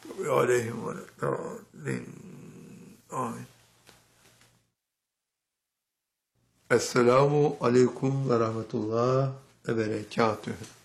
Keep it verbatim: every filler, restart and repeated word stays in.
aleyhim ve sellem. Amin. Esselamu aleyküm ve rahmetullah ve berekatühü.